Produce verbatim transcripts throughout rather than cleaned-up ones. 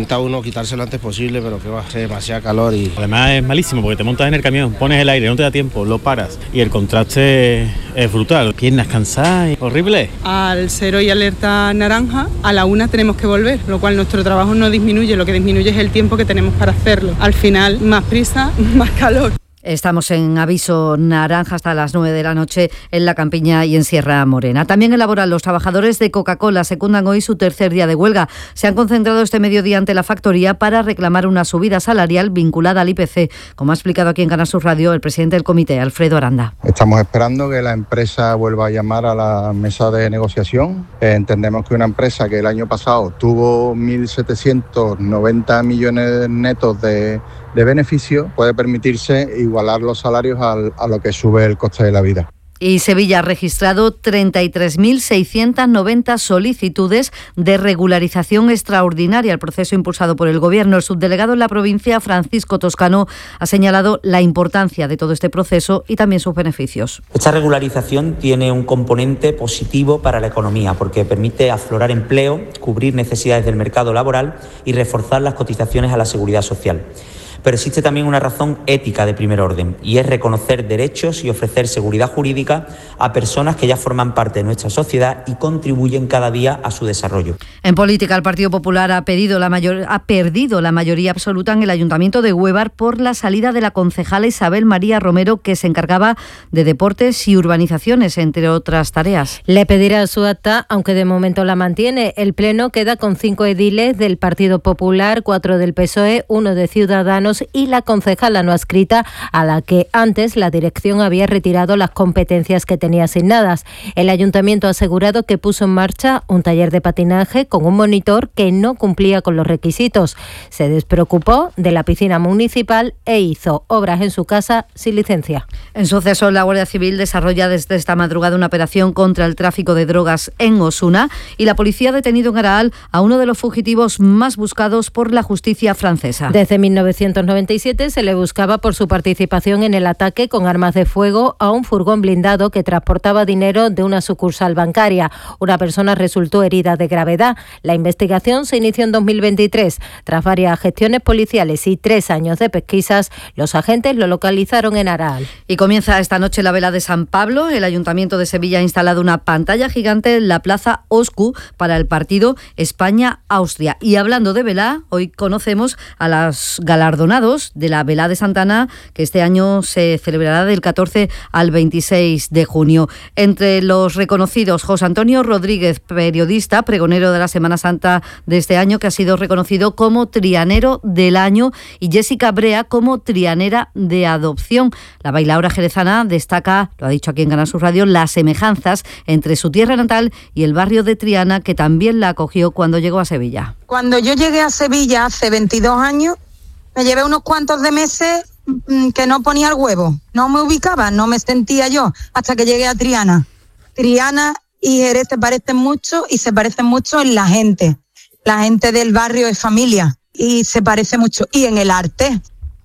intenta uno quitárselo lo antes posible, pero que va a ser demasiada calor y... Además es malísimo porque te montas en el camión, pones el aire, no te da tiempo, lo paras y el contraste es brutal. Piernas cansadas, horrible. Al ser hoy alerta naranja, a la una tenemos que volver, lo cual nuestro trabajo no disminuye, lo que disminuye es el tiempo que tenemos para hacerlo. Al final, más prisa, más calor. Estamos en aviso naranja hasta las nueve de la noche en La Campiña y en Sierra Morena. También en laboral, los trabajadores de Coca-Cola secundan hoy su tercer día de huelga. Se han concentrado este mediodía ante la factoría para reclamar una subida salarial vinculada al I P C, como ha explicado aquí en Canal Sur Radio el presidente del comité, Alfredo Aranda. Estamos esperando que la empresa vuelva a llamar a la mesa de negociación. Eh, entendemos que una empresa que el año pasado tuvo mil setecientos noventa millones netos de de beneficio puede permitirse igualar los salarios al, a lo que sube el coste de la vida. Y Sevilla ha registrado treinta y tres mil seiscientas noventa solicitudes de regularización extraordinaria. El proceso impulsado por el Gobierno. El subdelegado en la provincia, Francisco Toscano, ha señalado la importancia de todo este proceso y también sus beneficios. Esta regularización tiene un componente positivo para la economía porque permite aflorar empleo, cubrir necesidades del mercado laboral y reforzar las cotizaciones a la seguridad social. Pero existe también una razón ética de primer orden y es reconocer derechos y ofrecer seguridad jurídica a personas que ya forman parte de nuestra sociedad y contribuyen cada día a su desarrollo. En política, el Partido Popular ha, pedido la mayor, ha perdido la mayoría absoluta en el Ayuntamiento de Huévar por la salida de la concejala Isabel María Romero, que se encargaba de deportes y urbanizaciones, entre otras tareas. Le pedirá su acta, aunque de momento la mantiene. El Pleno queda con cinco ediles del Partido Popular, cuatro del P S O E, uno de Ciudadanos y la concejala no adscrita, a la que antes la dirección había retirado las competencias que tenía asignadas. El ayuntamiento ha asegurado que puso en marcha un taller de patinaje con un monitor que no cumplía con los requisitos. Se despreocupó de la piscina municipal e hizo obras en su casa sin licencia. En suceso, la Guardia Civil desarrolla desde esta madrugada una operación contra el tráfico de drogas en Osuna y la policía ha detenido en Araal a uno de los fugitivos más buscados por la justicia francesa. Desde mil novecientos noventa y siete se le buscaba por su participación en el ataque con armas de fuego a un furgón blindado que transportaba dinero de una sucursal bancaria. Una persona resultó herida de gravedad. La investigación se inició en dos mil veintitrés. Tras varias gestiones policiales y tres años de pesquisas, los agentes lo localizaron en Araal. Y comienza esta noche la vela de San Pablo. El Ayuntamiento de Sevilla ha instalado una pantalla gigante en la Plaza Oscu para el partido España-Austria. Y hablando de vela, hoy conocemos a los galardonados de la Velá de Santa Ana, que este año se celebrará del catorce al veintiséis de junio. Entre los reconocidos, José Antonio Rodríguez, periodista, pregonero de la Semana Santa de este año, que ha sido reconocido como trianero del año, y Jessica Brea como trianera de adopción. La bailaora jerezana destaca, lo ha dicho aquí en Canal Sur Radio, las semejanzas entre su tierra natal y el barrio de Triana, que también la acogió cuando llegó a Sevilla. Cuando yo llegué a Sevilla hace veintidós años, me llevé unos cuantos de meses que no ponía el huevo, no me ubicaba, no me sentía yo, hasta que llegué a Triana. Triana y Jerez se parecen mucho y se parecen mucho en la gente. La gente del barrio es familia y se parece mucho. Y en el arte.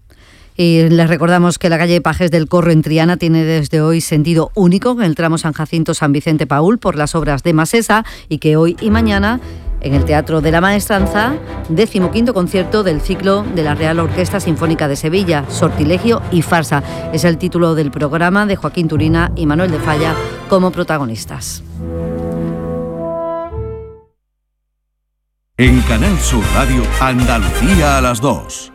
Y les recordamos que la calle Pajes del Corro en Triana tiene desde hoy sentido único en el tramo San Jacinto-San Vicente Paúl por las obras de Masesa, y que hoy y mañana en el Teatro de la Maestranza, decimoquinto concierto del ciclo de la Real Orquesta Sinfónica de Sevilla, Sortilegio y Farsa. Es el título del programa, de Joaquín Turina y Manuel de Falla como protagonistas. En Canal Sur Radio, Andalucía a las dos.